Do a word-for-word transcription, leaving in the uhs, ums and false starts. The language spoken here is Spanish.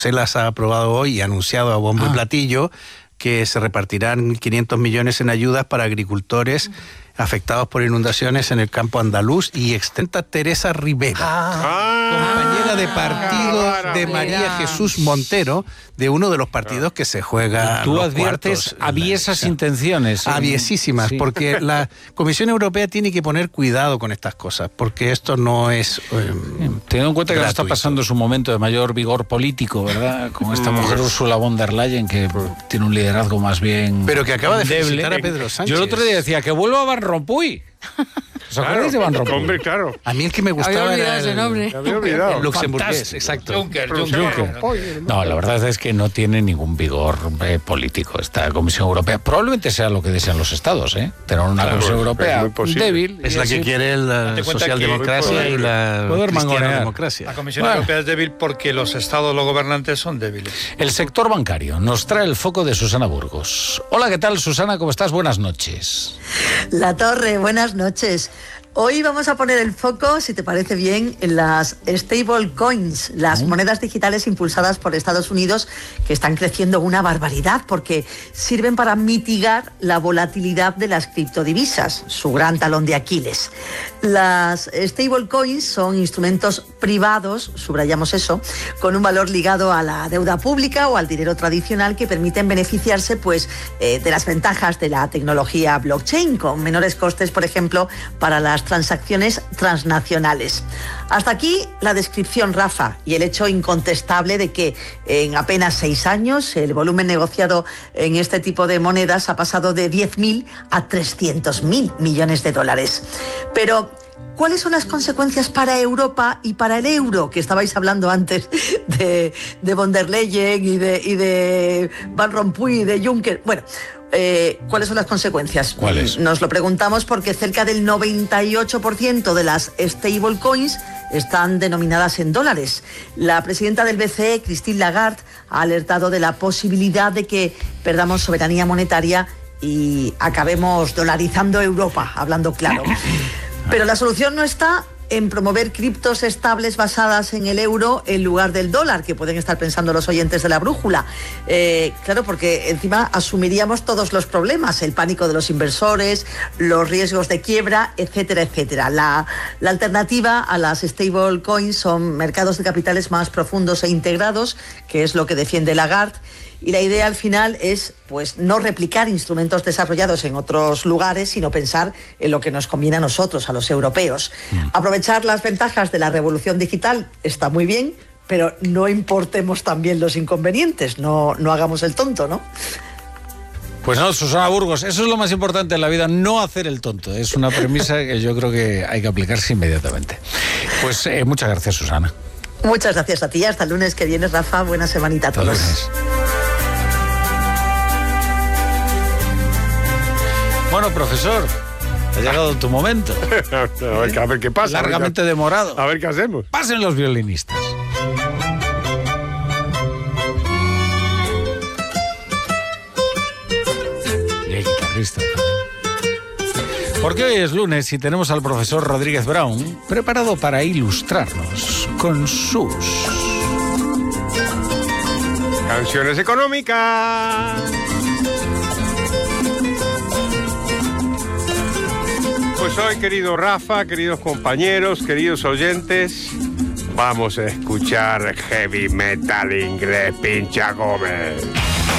Bruselas ha aprobado hoy y ha anunciado a bombo ah. y platillo que se repartirán mil quinientos millones en ayudas para agricultores afectados por inundaciones en el campo andaluz y extenta Teresa Rivera, ah, compañera de partido ah, de María mira. Jesús Montero, de uno de los partidos que se juega. Tú adviertes aviesas intenciones. Aviesísimas, sí. Porque la Comisión Europea tiene que poner cuidado con estas cosas, porque esto no es eh, teniendo en cuenta que está pasando su momento de mayor vigor político, ¿verdad? Con esta mujer Ursula von der Leyen, que tiene un liderazgo más bien pero que acaba de endeble. felicitar a Pedro Sánchez. Yo el otro día decía que vuelva a Van Rompuy. ¿Os acordáis de Van Rompuy? Hombre, claro. A mí el que me gustaba había era el, ese nombre. había olvidado. el luxemburgués, exacto. Juncker, Juncker. No, la verdad es que no tiene ningún vigor eh, político esta Comisión Europea. Probablemente sea lo que desean los estados, ¿eh? Tener una claro, Comisión Europea débil. Es la que quiere la socialdemocracia y la cristiano-democracia. La Comisión bueno. Europea es débil porque los estados, los gobernantes son débiles. El sector bancario nos trae el foco de Susana Burgos. Hola, ¿qué tal, Susana? ¿Cómo estás? Buenas noches. La Torre, buenas noches. Hoy vamos a poner el foco, si te parece bien, en las stable coins, las ¿Mm? monedas digitales impulsadas por Estados Unidos, que están creciendo una barbaridad porque sirven para mitigar la volatilidad de las criptodivisas, su gran talón de Aquiles. Las stable coins son instrumentos privados, subrayamos eso, con un valor ligado a la deuda pública o al dinero tradicional que permiten beneficiarse pues, eh, de las ventajas de la tecnología blockchain, con menores costes, por ejemplo, para las transacciones transnacionales. Hasta aquí la descripción, Rafa, y el hecho incontestable de que en apenas seis años el volumen negociado en este tipo de monedas ha pasado de diez mil a trescientos mil millones de dólares. Pero ¿cuáles son las consecuencias para Europa y para el euro? Que estabais hablando antes de, de von der Leyen y de, y de Van Rompuy y de Juncker. Bueno, Eh, ¿cuáles son las consecuencias? ¿Cuáles? Nos lo preguntamos porque cerca del noventa y ocho por ciento de las stablecoins están denominadas en dólares. La presidenta del B C E, Christine Lagarde, ha alertado de la posibilidad de que perdamos soberanía monetaria y acabemos dolarizando Europa, hablando claro. Pero la solución no está en promover criptos estables basadas en el euro en lugar del dólar, que pueden estar pensando los oyentes de la brújula. Eh, claro, porque encima asumiríamos todos los problemas, el pánico de los inversores, los riesgos de quiebra, etcétera, etcétera. La, la alternativa a las stablecoins son mercados de capitales más profundos e integrados, que es lo que defiende Lagarde. Y la idea al final es pues no replicar instrumentos desarrollados en otros lugares, sino pensar en lo que nos conviene a nosotros, a los europeos. Mm. Aprovechar las ventajas de la revolución digital está muy bien, pero no importemos también los inconvenientes, no, no hagamos el tonto, ¿no? Pues no, Susana Burgos, eso es lo más importante en la vida, no hacer el tonto. Es una premisa que yo creo que hay que aplicarse inmediatamente. Pues eh, muchas gracias, Susana. Muchas gracias a ti, hasta el lunes que viene, Rafa, buena semanita a todos. Bueno, profesor, ha llegado tu momento. a, ver, a ver qué pasa. Largamente a ver, demorado. A ver qué hacemos. Pasen los violinistas. Y hay guitarrista también. Porque hoy es lunes y tenemos al profesor Rodríguez Brown preparado para ilustrarnos con sus canciones económicas. Pues hoy, querido Rafa, queridos compañeros, queridos oyentes, vamos a escuchar heavy metal inglés, Pincha Gómez.